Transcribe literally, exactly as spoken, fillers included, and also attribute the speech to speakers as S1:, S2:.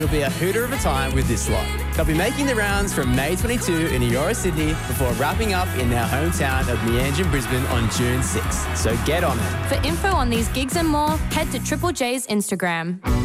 S1: It'll be a hooter of a time with this lot. They'll be making the rounds from May twenty-second in Eora, Sydney, before wrapping up in their hometown of Meanjin, Brisbane on June sixth. So get on it.
S2: For info on these gigs and more, head to Triple J's Instagram.